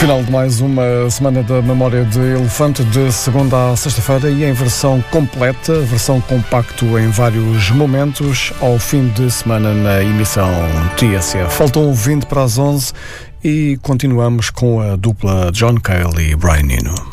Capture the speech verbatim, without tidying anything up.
Final de mais uma semana da Memória de Elefante, de segunda a sexta-feira, e em versão completa, versão compacto em vários momentos, ao fim de semana na emissão T S F. Faltam vinte para as onze e continuamos com a dupla John Cale e Brian Eno.